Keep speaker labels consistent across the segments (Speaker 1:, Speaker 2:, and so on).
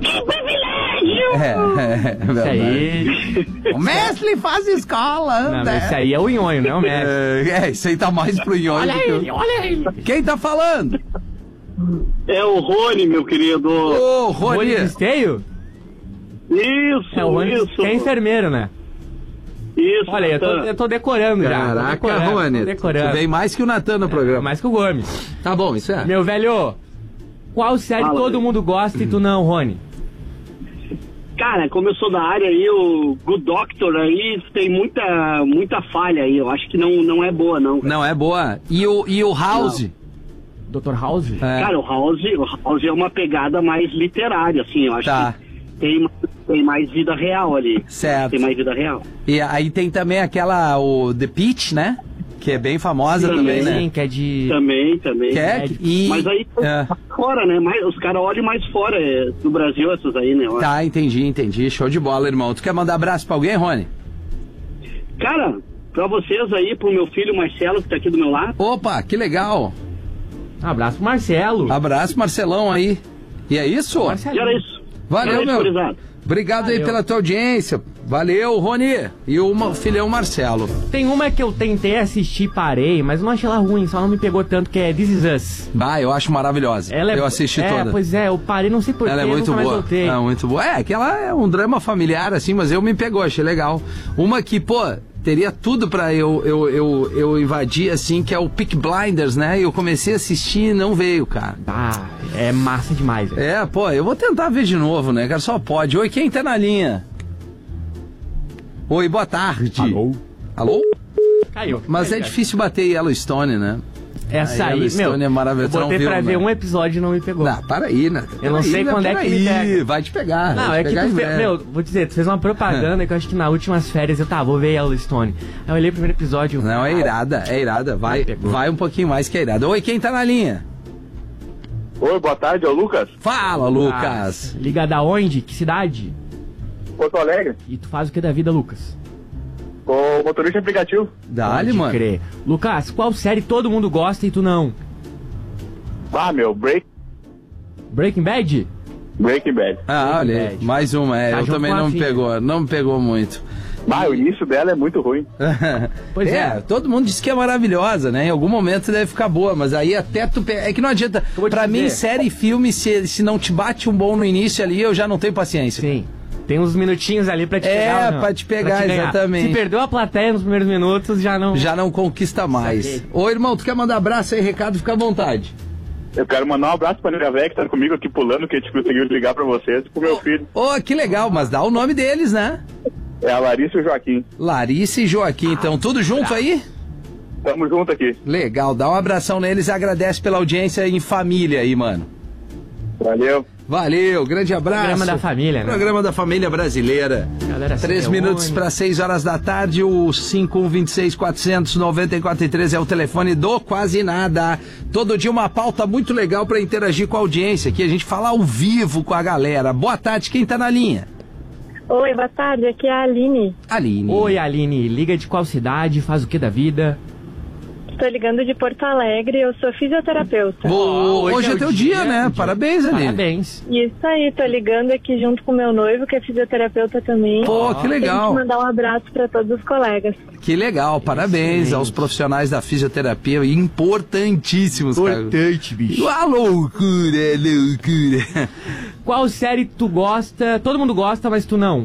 Speaker 1: Que privilégio!
Speaker 2: Isso aí...
Speaker 3: O mestre faz escola.
Speaker 2: Não, mas isso aí é o nhonho, não é o mestre.
Speaker 3: Isso aí tá mais pro nhonho.
Speaker 2: Olha ele.
Speaker 3: Quem tá falando?
Speaker 1: É o Rony, meu querido.
Speaker 3: Ô,
Speaker 2: Rony
Speaker 3: Rony.
Speaker 2: Esteio?
Speaker 1: Isso,
Speaker 2: É o Rony
Speaker 1: isso.
Speaker 2: que é enfermeiro, né?
Speaker 1: Isso.
Speaker 2: Olha, eu tô decorando já.
Speaker 3: Caraca, Rony.
Speaker 2: Decorando.
Speaker 3: Tu vem mais que o Natan no programa.
Speaker 2: Mais que o Gomes.
Speaker 3: Tá bom, isso é.
Speaker 2: Meu velho, qual série
Speaker 1: Fala,
Speaker 2: todo
Speaker 1: velho.
Speaker 2: mundo gosta e tu não, Rony?
Speaker 1: Cara, como eu sou da área aí, o Good Doctor aí tem muita falha aí. Eu acho que não é boa, não.
Speaker 3: Não é boa. E o House?
Speaker 2: Dr. House?
Speaker 3: É.
Speaker 1: Cara, o House é uma pegada mais literária, assim. Eu acho
Speaker 3: Tá.
Speaker 1: que tem mais vida real ali.
Speaker 3: Certo.
Speaker 1: Tem mais vida real.
Speaker 3: E aí tem também o The Pitch, né? Que é bem famosa
Speaker 1: Sim,
Speaker 3: também, né?
Speaker 2: Sim, que é de...
Speaker 1: Também.
Speaker 3: Que é, e...
Speaker 1: Mas aí fora, né? Os caras olham mais fora do Brasil essas aí, né?
Speaker 3: Tá, entendi. Show de bola, irmão. Tu quer mandar abraço pra alguém, Rony?
Speaker 1: Cara, pra vocês aí, pro meu filho Marcelo, que tá aqui do meu lado.
Speaker 3: Opa, que legal.
Speaker 2: Abraço pro Marcelo.
Speaker 3: Abraço, Marcelão aí. E é isso?
Speaker 1: E era isso.
Speaker 3: Valeu,
Speaker 1: Era isso,
Speaker 3: meu.
Speaker 1: gurizada.
Speaker 3: Obrigado aí pela tua audiência. Valeu, Rony. E o filhão Marcelo.
Speaker 2: Tem uma que eu tentei assistir e parei, mas não achei ela ruim, só não me pegou tanto, que é This Is Us.
Speaker 3: Bah, eu acho maravilhosa. Eu assisti toda.
Speaker 2: Pois é, eu parei, não sei porquê,
Speaker 3: Ela é muito
Speaker 2: nunca mais
Speaker 3: boa.
Speaker 2: voltei.
Speaker 3: É muito boa. É, que ela é um drama familiar, assim, mas eu me pegou, achei legal. Uma que, pô, teria tudo pra eu invadir, assim, que é o Peaky Blinders, né? E eu comecei a assistir e não veio, cara.
Speaker 2: Ah, é massa demais, velho.
Speaker 3: É, pô, eu vou tentar ver de novo, né, cara? Só pode. Oi, quem tá na linha? Oi, boa tarde. Alô?
Speaker 2: Caiu.
Speaker 3: Mas
Speaker 2: Caiu,
Speaker 3: é difícil bater Yellowstone, né?
Speaker 2: Essa aí,
Speaker 3: Yellowstone
Speaker 2: meu,
Speaker 3: é maravilhoso.
Speaker 2: eu botei
Speaker 3: Não
Speaker 2: pra
Speaker 3: viu,
Speaker 2: ver
Speaker 3: né?
Speaker 2: um episódio e não me pegou.
Speaker 3: Não, para aí, né?
Speaker 2: Eu não sei quando é que me pega.
Speaker 3: Vai te pegar.
Speaker 2: Não,
Speaker 3: vai
Speaker 2: é
Speaker 3: te
Speaker 2: que
Speaker 3: pegar
Speaker 2: tu
Speaker 3: em
Speaker 2: fez,
Speaker 3: breve.
Speaker 2: meu, vou dizer, tu fez uma propaganda que eu acho que nas últimas férias vou ver Yellowstone. Aí eu olhei o primeiro episódio.
Speaker 3: Não, é irada. Vai um pouquinho mais que é irada. Oi, quem tá na linha?
Speaker 4: Oi, boa tarde, é o Lucas,
Speaker 3: Fala, Lucas.
Speaker 2: Liga da onde? Que cidade?
Speaker 4: Porto Alegre,
Speaker 2: E tu faz o que da vida, Lucas?
Speaker 4: com motorista aplicativo.
Speaker 3: Dá-lhe,
Speaker 2: Pode
Speaker 3: mano.
Speaker 2: crer. Lucas, qual série todo mundo gosta e tu não?
Speaker 4: Ah, meu,
Speaker 2: Breaking Bad?
Speaker 4: Breaking Bad.
Speaker 3: Ah, olha aí,
Speaker 2: Bad.
Speaker 3: mais uma.
Speaker 2: Tá
Speaker 3: Eu
Speaker 2: junto
Speaker 3: também
Speaker 2: com a
Speaker 3: não me
Speaker 2: filha.
Speaker 3: pegou. Não me pegou muito.
Speaker 4: Ah, o início dela é muito ruim.
Speaker 2: Pois é.
Speaker 3: Todo mundo diz que é maravilhosa, né? Em algum momento deve ficar boa, mas aí até tu... É que não adianta.
Speaker 2: vou te
Speaker 3: Pra mim,
Speaker 2: dizer.
Speaker 3: série e filme, se não te bate um bom no início ali, eu já não tenho paciência.
Speaker 2: Sim. Tem uns minutinhos ali pra te pegar. ou não?
Speaker 3: pra te pegar,
Speaker 2: ganhar.
Speaker 3: exatamente.
Speaker 2: Se perdeu a plateia nos primeiros minutos, já não...
Speaker 3: Já não conquista mais.
Speaker 2: Saquei.
Speaker 3: Ô, irmão, tu quer mandar abraço aí, recado? Fica à vontade.
Speaker 4: Eu quero mandar um abraço pra Nega Véia, que tá comigo aqui pulando, que a gente conseguiu ligar pra vocês, e pro meu filho.
Speaker 3: Ô, que legal, mas dá o nome deles, né?
Speaker 4: É a Larissa e o Joaquim.
Speaker 3: Larissa e Joaquim, então, tudo junto aí?
Speaker 4: Tamo junto aqui.
Speaker 3: Legal, dá um abração neles e agradece pela audiência em família aí, mano.
Speaker 4: Valeu.
Speaker 3: Valeu, grande abraço.
Speaker 2: Programa da família, né?
Speaker 3: Programa da família brasileira.
Speaker 2: Galera,
Speaker 3: 3 minutos para 6 horas da tarde, o 5126-494-3 é o telefone do Quase Nada. Todo dia uma pauta muito legal para interagir com a audiência, que a gente fala ao vivo com a galera. Boa tarde, quem tá na linha?
Speaker 5: Oi, boa tarde, aqui é a Aline.
Speaker 3: Aline.
Speaker 2: Oi, Aline. Liga de qual cidade? Faz o que da vida?
Speaker 5: Estou ligando de Porto Alegre, eu sou fisioterapeuta.
Speaker 3: Hoje é teu dia, né? Parabéns, Aline.
Speaker 2: Parabéns.
Speaker 5: Isso aí, tô ligando aqui junto com meu noivo, que é fisioterapeuta também.
Speaker 3: Pô, que legal.
Speaker 5: Tem que mandar um abraço para todos os colegas.
Speaker 3: Que legal, parabéns
Speaker 2: Excelente.
Speaker 3: aos profissionais da fisioterapia, importantíssimos,
Speaker 2: Importante, bicho.
Speaker 3: A loucura.
Speaker 2: Qual série tu gosta? Todo mundo gosta, mas tu não.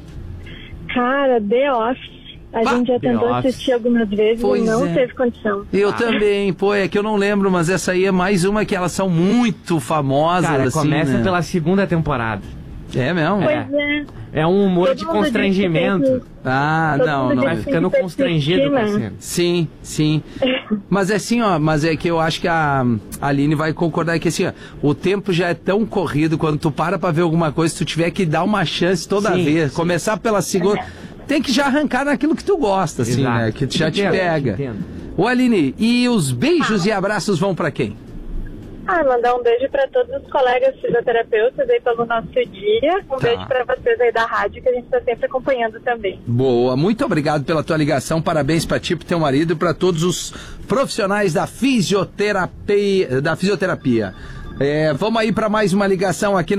Speaker 5: Cara, The Office. A gente já
Speaker 2: The
Speaker 5: tentou
Speaker 2: Office.
Speaker 5: assistir algumas vezes
Speaker 3: Pois
Speaker 5: e não
Speaker 3: é.
Speaker 5: teve condição.
Speaker 3: Eu também, pô, é que eu não lembro, mas essa aí é mais uma que elas são muito famosas,
Speaker 2: Cara,
Speaker 3: assim,
Speaker 2: começa
Speaker 3: né?
Speaker 2: pela segunda temporada.
Speaker 3: É mesmo?
Speaker 5: Pois é.
Speaker 2: É um humor
Speaker 5: Todo
Speaker 2: de
Speaker 5: mundo diz que
Speaker 2: constrangimento.
Speaker 5: tem que-
Speaker 3: Ah,
Speaker 5: Todo
Speaker 3: não,
Speaker 5: mundo
Speaker 3: não.
Speaker 5: diz
Speaker 2: Vai
Speaker 5: que
Speaker 2: ficando
Speaker 5: tem que
Speaker 2: constrangido com a
Speaker 5: persistir, né?
Speaker 2: cena.
Speaker 3: Sim, sim. Mas é assim, ó, mas é que eu acho que a Aline vai concordar que assim, ó, o tempo já é tão corrido, quando tu para pra ver alguma coisa, se tu tiver que dar uma chance toda
Speaker 2: Sim,
Speaker 3: vez,
Speaker 2: sim.
Speaker 3: começar pela segunda, tem que já arrancar naquilo que tu gosta, assim,
Speaker 2: Exato.
Speaker 3: né, que já te
Speaker 2: Entendo,
Speaker 3: pega.
Speaker 2: entendo.
Speaker 3: Ô, Aline, e os beijos e abraços vão pra quem?
Speaker 5: Mandar um beijo para todos os colegas fisioterapeutas aí pelo nosso dia. Um
Speaker 3: Tá.
Speaker 5: beijo para vocês aí da rádio, que a gente está sempre acompanhando também.
Speaker 3: Boa, muito obrigado pela tua ligação, parabéns pra ti, pro teu marido e pra todos os profissionais da fisioterapia. Vamos aí pra mais uma ligação aqui.